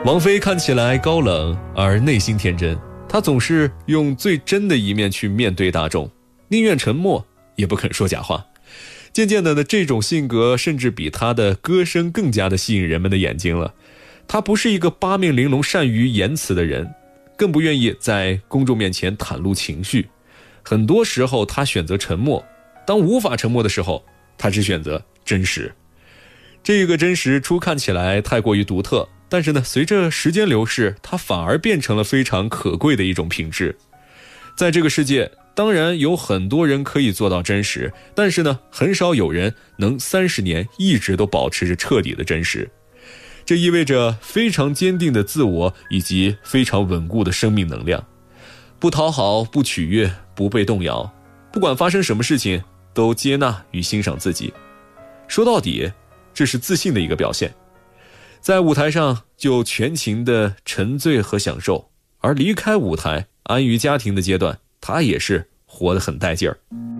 王菲看起来高冷，而内心天真。她总是用最真的一面去面对大众，宁愿沉默，也不肯说假话。渐渐的，这种性格甚至比她的歌声更加的吸引人们的眼睛了。她不是一个八面玲珑、善于言辞的人，更不愿意在公众面前袒露情绪。很多时候，她选择沉默。当无法沉默的时候，她只选择真实。这个真实初看起来太过于独特，但是呢，随着时间流逝，它反而变成了非常可贵的一种品质。在这个世界，当然有很多人可以做到真实，但是呢，很少有人能30年一直都保持着彻底的真实。这意味着非常坚定的自我，以及非常稳固的生命能量。不讨好，不取悦，不被动摇，不管发生什么事情，都接纳与欣赏自己。说到底，这是自信的一个表现。在舞台上就全情的沉醉和享受，而离开舞台安于家庭的阶段，他也是活得很带劲儿。